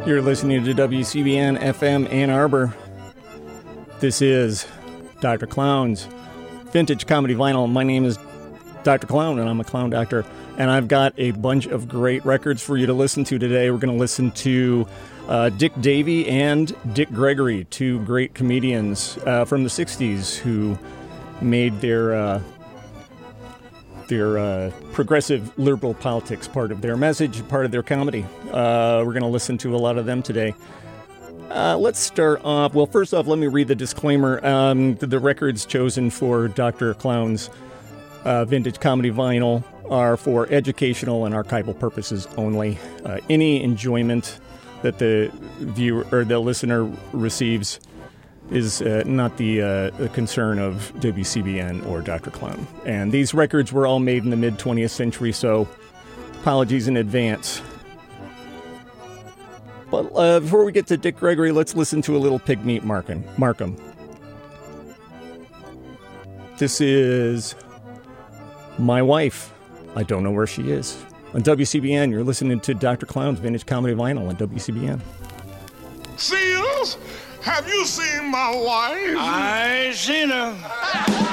You're listening to WCBN FM Ann Arbor. This is Dr. Clown's Vintage Comedy Vinyl. My name is Dr. Clown, and I'm a clown doctor. And I've got a bunch of great records for you to listen to today. We're going to listen to Dick Davey and Dick Gregory, two great comedians from the 60s who made their progressive liberal politics part of their message, part of their comedy. We're going to listen to a lot of them today. Let's start off. Well, first off, let me read the disclaimer. The records chosen for Dr. Clown's Vintage Comedy Vinyl are for educational and archival purposes only. Any enjoyment that the viewer or the listener receives is not the concern of WCBN or Dr. Clown. And these records were all made in the mid-20th century, so apologies in advance. But before we get to Dick Gregory, let's listen to a little Pigmeat Markham. This is My Wife. I Don't Know Where She Is. On WCBN, you're listening to Dr. Clown's Vintage Comedy Vinyl on WCBN. Seals, have you seen my wife? I seen her.